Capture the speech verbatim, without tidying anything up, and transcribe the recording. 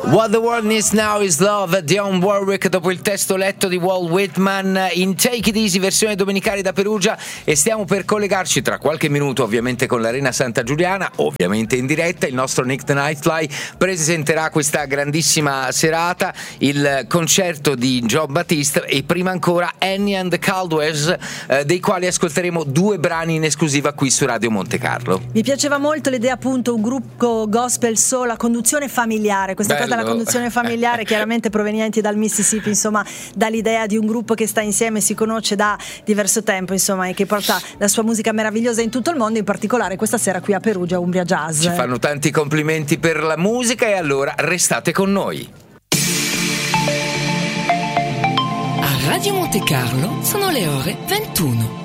What the World Needs Now is Love, Dionne Warwick, dopo il testo letto di Walt Whitman in Take It Easy, versione domenicale da Perugia, e stiamo per collegarci tra qualche minuto ovviamente con l'Arena Santa Giuliana, ovviamente in diretta. Il nostro Nick the Nightfly presenterà questa grandissima serata, il concerto di Joe Battista e prima ancora Annie and the Caldwells, eh, dei quali ascolteremo due brani in esclusiva qui su Radio Monte Carlo. Mi piaceva molto l'idea, appunto, un gruppo gospel soul a conduzione familiare, questa Bello. cosa della conduzione familiare chiaramente provenienti dal Mississippi, insomma dall'idea di un gruppo che sta insieme, si conosce da diverso tempo, insomma, e che porta la sua musica meravigliosa in tutto il mondo, in particolare questa sera qui a Perugia, Umbria Jazz. Ci fanno tanti complimenti per la musica e allora restate con noi. A Radio Monte Carlo sono le ore ventuno.